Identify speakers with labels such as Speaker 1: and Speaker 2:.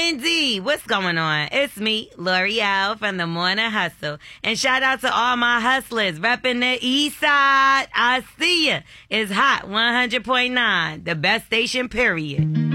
Speaker 1: Indeed. What's going on? It's me, L'Oreal from the Morning Hustle. And shout out to all my hustlers repping the East Side. I see ya. It's hot 100.9, the best station, period.